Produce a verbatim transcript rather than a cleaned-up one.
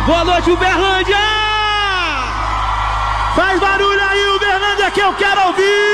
Boa noite, Uberlândia! Faz barulho aí, Uberlândia, que eu quero ouvir!